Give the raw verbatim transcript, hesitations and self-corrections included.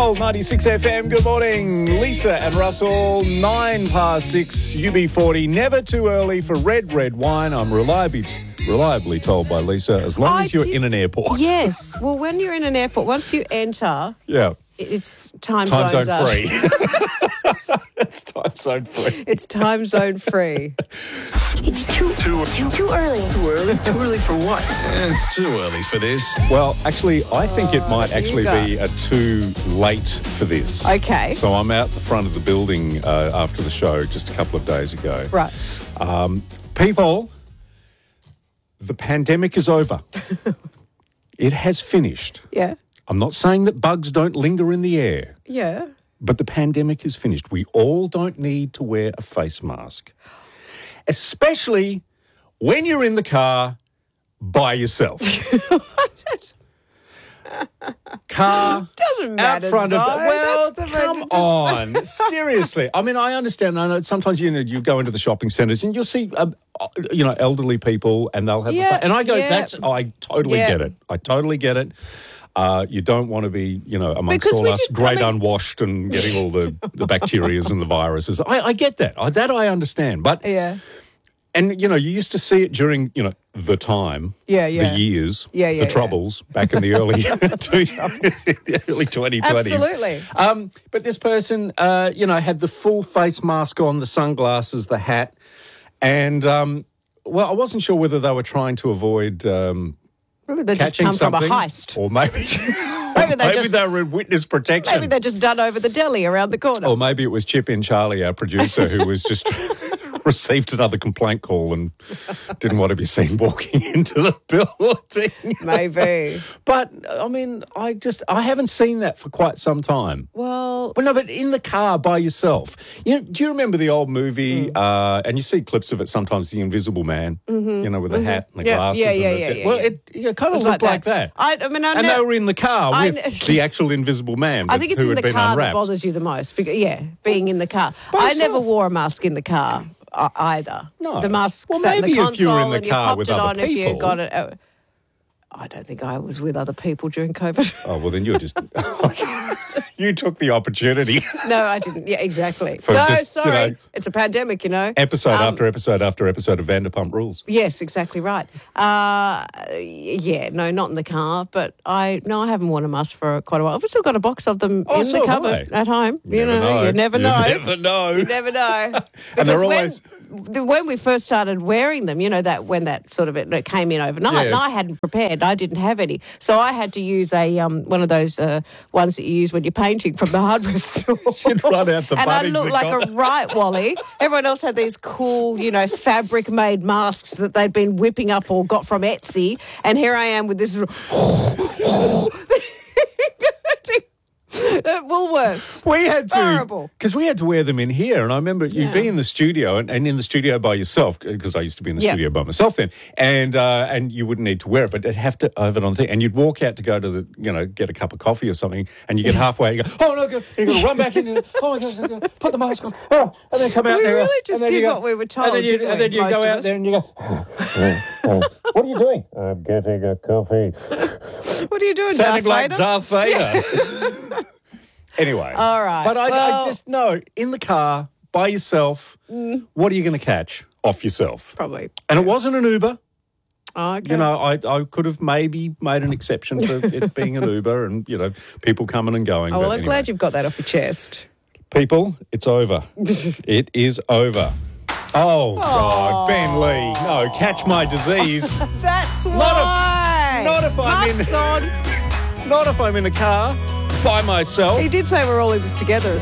Gold ninety-six F M. Good morning, Lisa and Russell. Nine past six, U B forty. Never too early for red, red wine. I'm reliably, reliably told by Lisa, as long I as you're did- in an airport. Yes. Well, when you're in an airport, once you enter, Yeah. it's time, Time zones zone up. free. It's time zone free. It's time zone free. It's too, too, too, too early. Too early? Too early for what? It's too early for this. Well, actually, I think it might Oh, actually you go. be a too late for this. Okay. So I'm out the front of the building uh, after the show just a couple of days ago. Right. Um, people, the pandemic is over. It has finished. Yeah. I'm not saying that bugs don't linger in the air, Yeah. but the pandemic is finished. We all don't need to wear a face mask, especially when you're in the car by yourself. Car Doesn't matter. out front of though. the, well, That's the come just- on, seriously. I mean, I understand. I know sometimes you know you go into the shopping centres and you'll see, uh, you know, elderly people, and they'll have, Yeah, the, and I go, yeah. that's I totally Yeah. get it. I totally get it. Uh, you don't want to be, you know, amongst Because all we us did- great I mean- unwashed and getting all the the bacterias and the viruses. I, I get that. I, that I understand. But Yeah. and you know, you used to see it during, you know, the time, Yeah, yeah. the years, Yeah, yeah, the yeah. troubles back in the early two, the early twenty twenties. Absolutely. Um, but this person, uh, you know, had the full face mask on, the sunglasses, the hat, and um, well, I wasn't sure whether they were trying to avoid um, Maybe they just catching come something, from a heist. or maybe Maybe they maybe just- they were in witness protection. Maybe they're just done over the deli around the corner. Or maybe it was Chip in Charlie, our producer, who was just received another complaint call and didn't want to be seen walking into the building. Maybe. But, I mean, I just, I haven't seen that for quite some time. Well, Well, no, but in the car by yourself. You know, do you remember the old movie, Mm. uh, and you see clips of it sometimes, The Invisible Man, you know, with the hat and the Mm-hmm. Yeah, glasses. yeah, and yeah, the, yeah, yeah, Well, yeah. it, it kind of it's looked like that. I, I mean, I And know. they were in the car I with kn- the actual Invisible Man, I but think it's who in had the been car unwrapped. that bothers you the most. Because, yeah, being in the car. By I yourself. never wore a mask in the car uh, either. No. The mask Well, sat in maybe the if you were in console the and you car popped with it other on if you people. got it. Uh, I don't think I was with other people during COVID. Oh, well, then you're just... you took the opportunity. No, I didn't. Yeah, exactly. For no, just, you sorry. know, it's a pandemic, you know. Episode Um, after episode after episode of Vanderpump Rules. Yes, exactly right. Uh, yeah, no, not in the car, but I no, I haven't worn a mask for quite a while. I've still got a box of them Oh, in so the have cupboard I. at home. You, never know, you never You know. never know. You never know. And they're Because always- when, when we first started wearing them, you know, that when that sort of it, it came in overnight, and Yes. I hadn't prepared. I didn't have any, so I had to use a um, one of those uh, ones that you use when you're painting from the hardware store. She'd run out to and I Bunnings looked and like got- a right Wally. Everyone else had these cool, you know, fabric-made masks that they'd been whipping up or got from Etsy, and here I am with this at Woolworths. We had to, Horrible. because we had to wear them in here. And I remember you'd Yeah. be in the studio and, and in the studio by yourself, because I used to be in the Yeah. studio by myself then, and uh, and you wouldn't need to wear it, but it'd have to have it on thing. And you'd walk out to go to the, you know, get a cup of coffee or something, and you get halfway, and you go, oh no, go, you're going to run back in, and, oh my gosh, put the mask on, oh, and then come out We there. really just and then did you go- what we were told, And then you, didn't and then we, you most go of out us? there and you go, oh, oh, what are you doing? I'm getting a coffee. What are you doing, Sounding like Darth Vader? Darth Vader. Anyway. All right. But I, Well- I just know, in the car, by yourself, what are you going to catch off yourself? Probably. And it wasn't an Uber. Oh, okay. You know, I, I could have maybe made an exception for it being an Uber and, you know, people coming and going. Oh, well, but I'm anyway. glad you've got that off your chest. People, it's over. It is over. Oh, God. Ben Lee. No, catch my disease. That's Not if- why. not if I'm in- Masks on. Not if I'm in a car by myself. He did say we're all in this together as